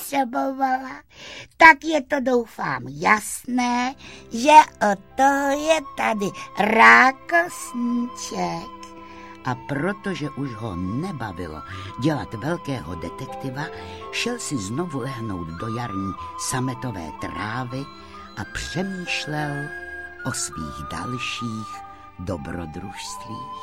potřebovala. Tak je to, doufám, jasné, že o to je tady rákosníček. A protože už ho nebavilo dělat velkého detektiva, šel si znovu lehnout do jarní sametové trávy a přemýšlel o svých dalších dobrodružstvích.